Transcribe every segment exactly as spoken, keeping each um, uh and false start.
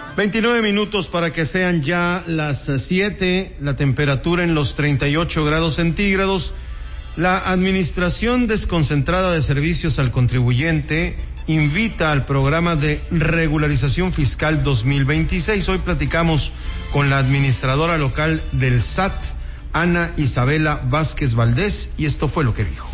veintinueve minutos para que sean ya las siete, la temperatura en los treinta y ocho grados centígrados. La Administración Desconcentrada de Servicios al Contribuyente invita al programa de regularización fiscal dos mil veintiséis. Hoy platicamos con la administradora local del S A T, Ana Isabela Vázquez Valdés, y esto fue lo que dijo.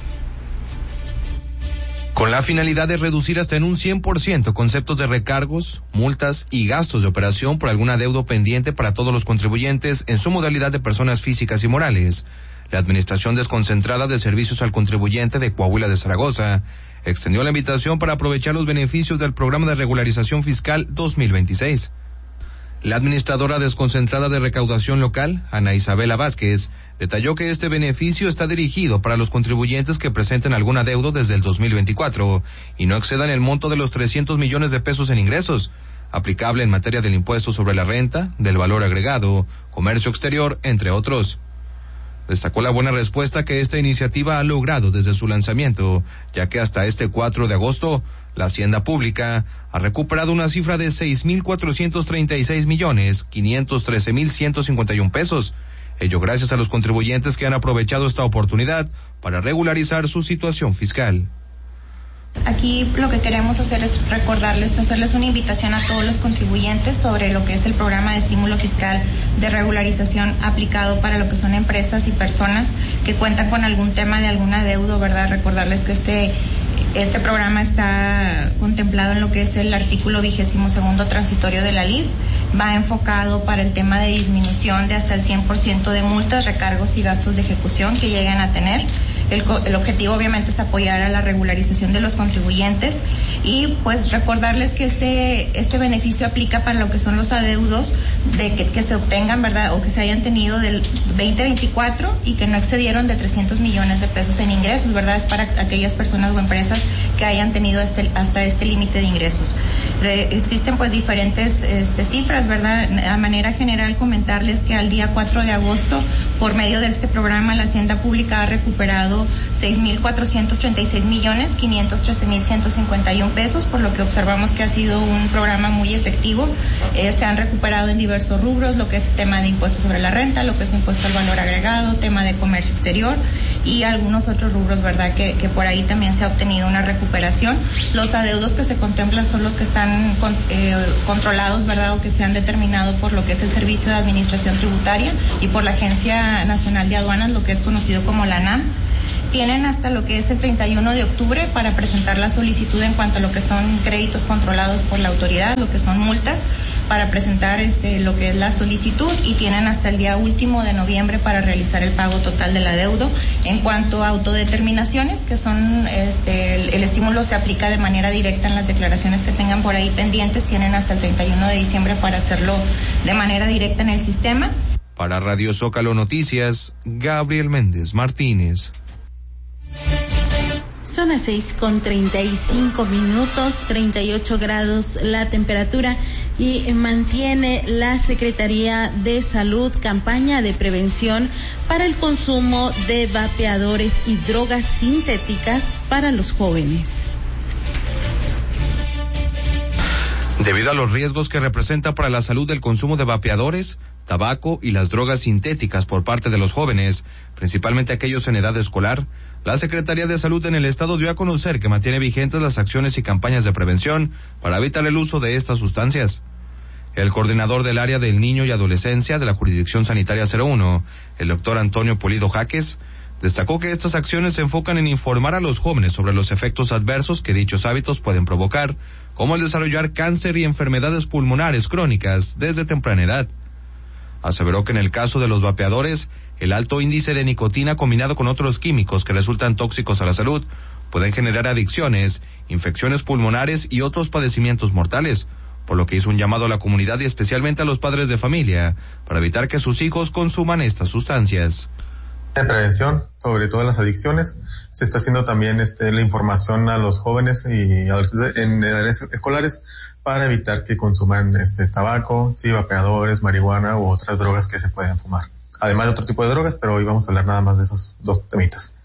Con la finalidad de reducir hasta en un cien por ciento conceptos de recargos, multas y gastos de operación por algún adeudo pendiente para todos los contribuyentes en su modalidad de personas físicas y morales, la Administración Desconcentrada de Servicios al Contribuyente de Coahuila de Zaragoza extendió la invitación para aprovechar los beneficios del programa de regularización fiscal dos mil veintiséis. La administradora desconcentrada de recaudación local, Ana Isabela Vázquez, detalló que este beneficio está dirigido para los contribuyentes que presenten algún adeudo desde el dos mil veinticuatro y no excedan el monto de los trescientos millones de pesos en ingresos, aplicable en materia del impuesto sobre la renta, del valor agregado, comercio exterior, entre otros. Destacó la buena respuesta que esta iniciativa ha logrado desde su lanzamiento, ya que hasta este cuatro de agosto, la Hacienda Pública ha recuperado una cifra de seis mil cuatrocientos treinta y seis millones quinientos trece mil ciento cincuenta y un pesos. Ello gracias a los contribuyentes que han aprovechado esta oportunidad para regularizar su situación fiscal. Aquí lo que queremos hacer es recordarles, hacerles una invitación a todos los contribuyentes sobre lo que es el programa de estímulo fiscal de regularización aplicado para lo que son empresas y personas que cuentan con algún tema de algún adeudo, ¿verdad? Recordarles que este este programa está contemplado en lo que es el artículo vigésimo segundo transitorio de la L I D. Va enfocado para el tema de disminución de hasta el cien por ciento de multas, recargos y gastos de ejecución que lleguen a tener. El, el objetivo obviamente es apoyar a la regularización de los contribuyentes y pues recordarles que este este beneficio aplica para lo que son los adeudos de que, que se obtengan, ¿verdad? O que se hayan tenido del veinte veinticuatro y que no excedieron de trescientos millones de pesos en ingresos, ¿verdad? Es para aquellas personas o empresas que hayan tenido este, hasta este límite de ingresos. Re, existen pues diferentes este, cifras, ¿verdad? A manera general comentarles que al día cuatro de agosto, por medio de este programa, la Hacienda Pública ha recuperado seis mil cuatrocientos treinta y seis millones quinientos trece mil ciento cincuenta y un pesos, por lo que observamos que ha sido un programa muy efectivo. Eh, se han recuperado en diversos rubros, lo que es el tema de impuestos sobre la renta, lo que es impuesto al valor agregado, tema de comercio exterior y algunos otros rubros, ¿verdad? Que, que por ahí también se ha obtenido una recuperación. Los adeudos que se contemplan son los que están con, eh, controlados, ¿verdad? O que se han determinado por lo que es el Servicio de Administración Tributaria y por la Agencia Nacional de Aduanas, lo que es conocido como la ANAM. Tienen hasta lo que es el treinta y uno de octubre para presentar la solicitud en cuanto a lo que son créditos controlados por la autoridad, lo que son multas, para presentar este lo que es la solicitud, y tienen hasta el día último de noviembre para realizar el pago total del adeudo. En cuanto a autodeterminaciones, que son este el, el estímulo se aplica de manera directa en las declaraciones que tengan por ahí pendientes, tienen hasta el treinta y uno de diciembre para hacerlo de manera directa en el sistema. Para Radio Zócalo Noticias, Gabriel Méndez Martínez. Son las seis con treinta y cinco minutos, treinta y ocho grados la temperatura, y mantiene la Secretaría de Salud campaña de prevención para el consumo de vapeadores y drogas sintéticas para los jóvenes. Debido a los riesgos que representa para la salud el consumo de vapeadores, tabaco y las drogas sintéticas por parte de los jóvenes, principalmente aquellos en edad escolar, la Secretaría de Salud en el estado dio a conocer que mantiene vigentes las acciones y campañas de prevención para evitar el uso de estas sustancias. El coordinador del área del niño y adolescencia de la Jurisdicción Sanitaria cero uno, el doctor Antonio Pulido Jaques, destacó que estas acciones se enfocan en informar a los jóvenes sobre los efectos adversos que dichos hábitos pueden provocar, como el desarrollar cáncer y enfermedades pulmonares crónicas desde temprana edad. Aseveró que en el caso de los vapeadores, el alto índice de nicotina combinado con otros químicos que resultan tóxicos a la salud pueden generar adicciones, infecciones pulmonares y otros padecimientos mortales, por lo que hizo un llamado a la comunidad y especialmente a los padres de familia para evitar que sus hijos consuman estas sustancias. De prevención, sobre todo en las adicciones, se está haciendo también este, la información a los jóvenes y adolescentes en edades escolares para evitar que consuman este tabaco, sí, vapeadores, marihuana u otras drogas que se pueden fumar. Además de otro tipo de drogas, pero hoy vamos a hablar nada más de esos dos temitas.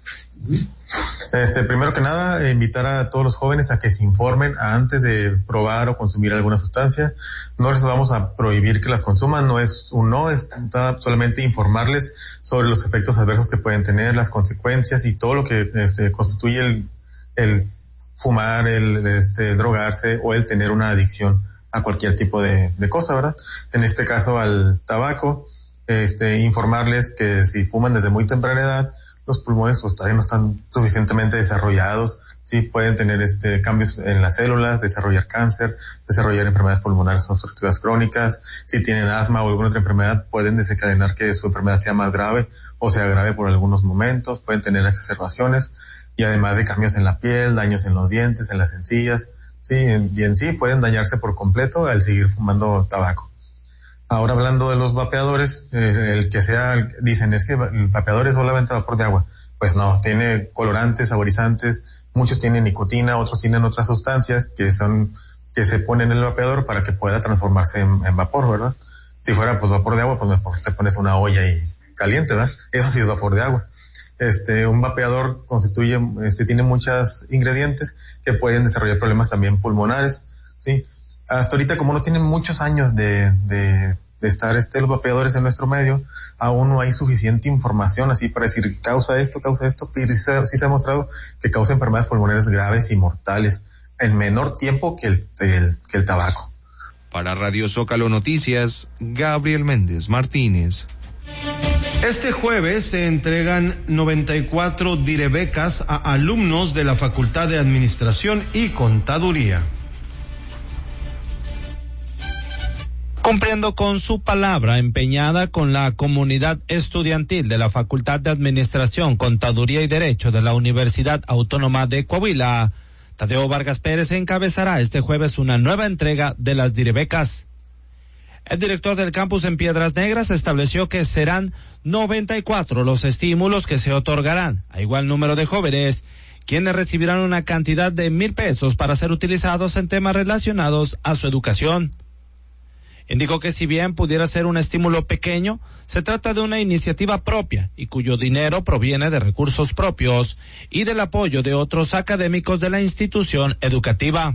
Este, primero que nada, invitar a todos los jóvenes a que se informen antes de probar o consumir alguna sustancia. No les vamos a prohibir que las consuman, no es un no, es solamente informarles sobre los efectos adversos que pueden tener, las consecuencias y todo lo que este, constituye el, el fumar, el, este, el drogarse o el tener una adicción a cualquier tipo de, de cosa, ¿verdad? En este caso al tabaco, este, informarles que si fuman desde muy temprana edad, los pulmones pues todavía no están suficientemente desarrollados, sí pueden tener este cambios en las células, desarrollar cáncer, desarrollar enfermedades pulmonares obstructivas crónicas, si tienen asma o alguna otra enfermedad pueden desencadenar que su enfermedad sea más grave o sea grave por algunos momentos, pueden tener exacerbaciones y además de cambios en la piel, daños en los dientes, en las encías, sí, y en sí pueden dañarse por completo al seguir fumando tabaco. Ahora hablando de los vapeadores, eh, el que sea, dicen es que el vapeador es solamente vapor de agua. Pues no, tiene colorantes, saborizantes, muchos tienen nicotina, otros tienen otras sustancias que son, que se ponen en el vapeador para que pueda transformarse en, en vapor, ¿verdad? Si fuera pues vapor de agua, pues mejor te pones una olla y caliente, ¿verdad? Eso sí es vapor de agua. Este, un vapeador constituye, este, tiene muchos ingredientes que pueden desarrollar problemas también pulmonares, ¿sí? Hasta ahorita, como no tienen muchos años de, de, de estar este, los vapeadores en nuestro medio, aún no hay suficiente información así para decir causa esto, causa esto, pero sí se, sí se ha mostrado que causa enfermedades pulmonares graves y mortales en menor tiempo que el, el, que el tabaco. Para Radio Zócalo Noticias, Gabriel Méndez Martínez. Este jueves se entregan noventa y cuatro direbecas a alumnos de la Facultad de Administración y Contaduría. Cumpliendo con su palabra empeñada con la comunidad estudiantil de la Facultad de Administración, Contaduría y Derecho de la Universidad Autónoma de Coahuila, Tadeo Vargas Pérez encabezará este jueves una nueva entrega de las direbecas. El director del campus en Piedras Negras estableció que serán noventa y cuatro los estímulos que se otorgarán a igual número de jóvenes, quienes recibirán una cantidad de mil pesos para ser utilizados en temas relacionados a su educación. Indicó que si bien pudiera ser un estímulo pequeño, se trata de una iniciativa propia y cuyo dinero proviene de recursos propios y del apoyo de otros académicos de la institución educativa.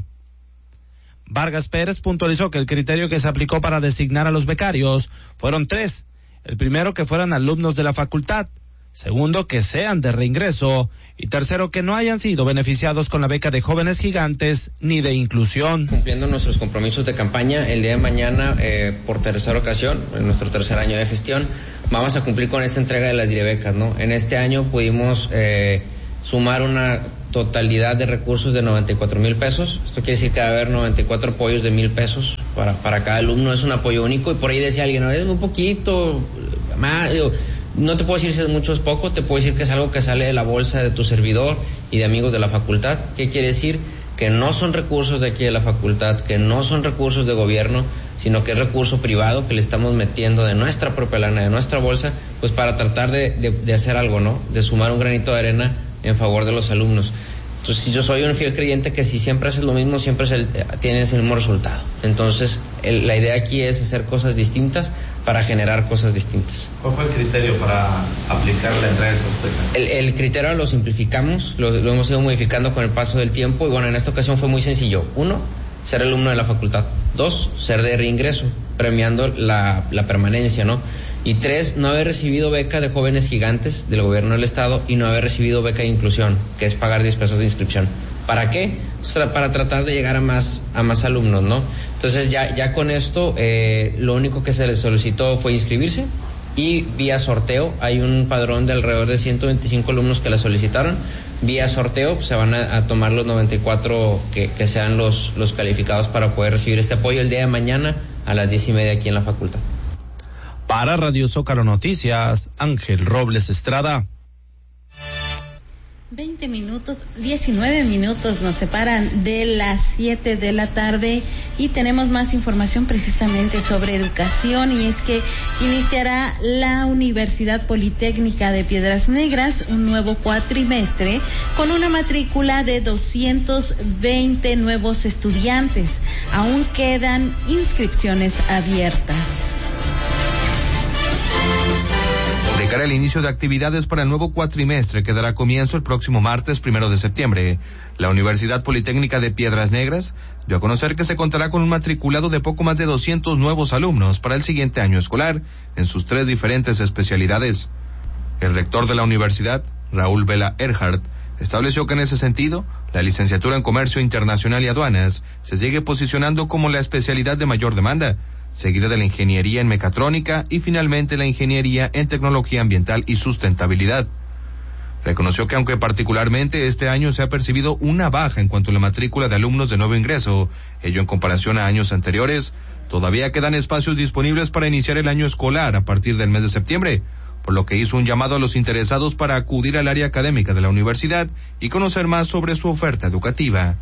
Vargas Pérez puntualizó que el criterio que se aplicó para designar a los becarios fueron tres. El primero, que fueran alumnos de la facultad; segundo, que sean de reingreso; y tercero, que no hayan sido beneficiados con la beca de Jóvenes Gigantes ni de inclusión. Cumpliendo nuestros compromisos de campaña, el día de mañana, eh, por tercera ocasión, en nuestro tercer año de gestión, vamos a cumplir con esta entrega de las direbecas, ¿no? En este año pudimos eh, sumar una totalidad de recursos de noventa y cuatro mil pesos. Esto quiere decir que va a haber noventa y cuatro apoyos de mil pesos para, para cada alumno. Es un apoyo único, y por ahí decía alguien, no, es muy poquito, más, digo, no te puedo decir si es mucho o es poco, te puedo decir que es algo que sale de la bolsa de tu servidor y de amigos de la facultad. ¿Qué quiere decir? Que no son recursos de aquí de la facultad, que no son recursos de gobierno, sino que es recurso privado que le estamos metiendo de nuestra propia lana, de nuestra bolsa, pues para tratar de, de, de hacer algo, ¿no? De sumar un granito de arena en favor de los alumnos. Entonces, si yo soy un fiel creyente que si siempre haces lo mismo, siempre es el, tienes el mismo resultado. Entonces, el, la idea aquí es hacer cosas distintas para generar cosas distintas. ¿Cuál fue el criterio para aplicar la entrega de estos becas? El, el criterio lo simplificamos, lo, lo hemos ido modificando con el paso del tiempo, y bueno, en esta ocasión fue muy sencillo. Uno, ser alumno de la facultad. Dos, ser de reingreso, premiando la, la permanencia, ¿no? Y tres, no haber recibido beca de Jóvenes Gigantes del gobierno del estado y no haber recibido beca de inclusión, que es pagar diez pesos de inscripción. ¿Para qué? Para tratar de llegar a más a más alumnos, ¿no? Entonces ya ya con esto eh, lo único que se les solicitó fue inscribirse, y vía sorteo hay un padrón de alrededor de ciento veinticinco alumnos que la solicitaron. Vía sorteo pues, se van a, a tomar los noventa y cuatro que, que sean los los calificados para poder recibir este apoyo el día de mañana a las diez y media aquí en la facultad. Para Radio Zócalo Noticias, Ángel Robles Estrada. veinte minutos, diecinueve minutos nos separan de las siete de la tarde, y tenemos más información precisamente sobre educación, y es que iniciará la Universidad Politécnica de Piedras Negras un nuevo cuatrimestre con una matrícula de doscientos veinte nuevos estudiantes. Aún quedan inscripciones abiertas. De comunicará el inicio de actividades para el nuevo cuatrimestre que dará comienzo el próximo martes primero de septiembre. La Universidad Politécnica de Piedras Negras dio a conocer que se contará con un matriculado de poco más de doscientos nuevos alumnos para el siguiente año escolar en sus tres diferentes especialidades. El rector de la universidad, Raúl Vela Erhardt, estableció que en ese sentido, la licenciatura en Comercio Internacional y Aduanas se sigue posicionando como la especialidad de mayor demanda, seguida de la ingeniería en mecatrónica y finalmente la ingeniería en tecnología ambiental y sustentabilidad. Reconoció que aunque particularmente este año se ha percibido una baja en cuanto a la matrícula de alumnos de nuevo ingreso, ello en comparación a años anteriores, todavía quedan espacios disponibles para iniciar el año escolar a partir del mes de septiembre, por lo que hizo un llamado a los interesados para acudir al área académica de la universidad y conocer más sobre su oferta educativa.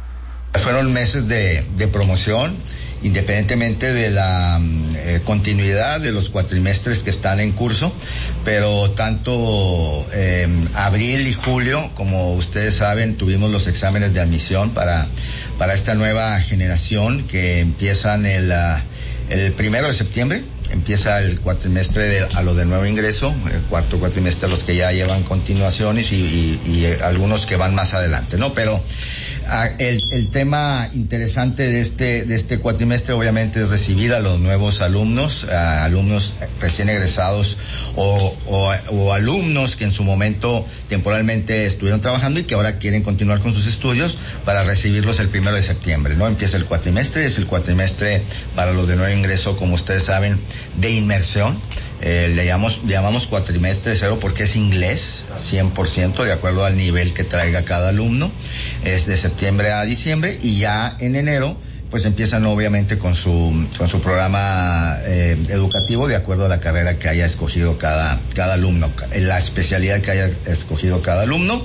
Fueron meses de, de promoción, independientemente de la eh, continuidad de los cuatrimestres que están en curso, pero tanto eh, abril y julio, como ustedes saben, tuvimos los exámenes de admisión para, para esta nueva generación que empiezan el, uh, el primero de septiembre. Empieza el cuatrimestre de, a lo de nuevo ingreso, el cuarto cuatrimestre a los que ya llevan continuaciones y, y, y algunos que van más adelante, ¿no? Pero a, el, el tema interesante de este de este cuatrimestre obviamente es recibir a los nuevos alumnos, a alumnos recién egresados o, o, o alumnos que en su momento temporalmente estuvieron trabajando y que ahora quieren continuar con sus estudios para recibirlos el primero de septiembre, ¿no? Empieza el cuatrimestre, es el cuatrimestre para los de nuevo ingreso, como ustedes saben, de inmersión. Eh, le llamamos, le llamamos cuatrimestre cero porque es inglés, cien por ciento de acuerdo al nivel que traiga cada alumno. Es de septiembre a diciembre y ya en enero pues empiezan obviamente con su con su programa eh, educativo de acuerdo a la carrera que haya escogido cada cada alumno, la especialidad que haya escogido cada alumno.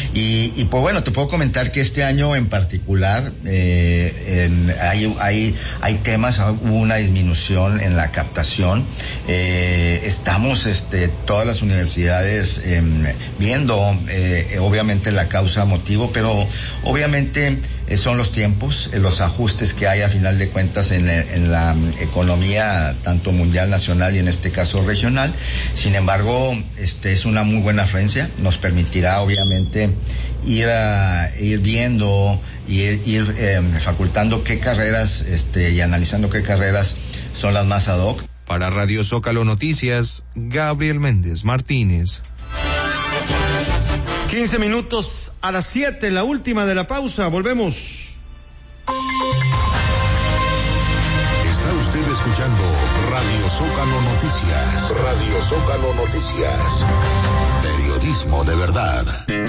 Y, y pues bueno, te puedo comentar que este año en particular eh, en, hay hay hay temas, hubo una disminución en la captación. Eh, estamos este todas las universidades eh, viendo eh, obviamente la causa motivo, pero obviamente eh, son los tiempos, eh, los ajustes que hay a final de cuentas en, en la economía tanto mundial, nacional y en este caso regional. Sin embargo, este es una muy buena afluencia, nos permitirá obviamente ir a, ir viendo y ir, ir eh, facultando qué carreras este y analizando qué carreras son las más ad hoc. Para Radio Zócalo Noticias, Gabriel Méndez Martínez. quince minutos a las siete, la última de la pausa, volvemos. Está usted escuchando Radio Zócalo Noticias. Radio Zócalo Noticias. Periodismo de verdad.